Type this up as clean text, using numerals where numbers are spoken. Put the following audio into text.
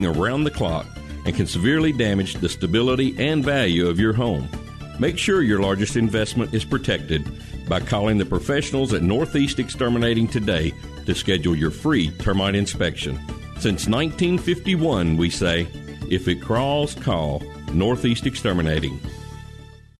around the clock and can severely damage the stability and value of your home. Make sure your largest investment is protected by calling the professionals at Northeast Exterminating today to schedule your free termite inspection. Since 1951, we say, if it crawls, call Northeast Exterminating.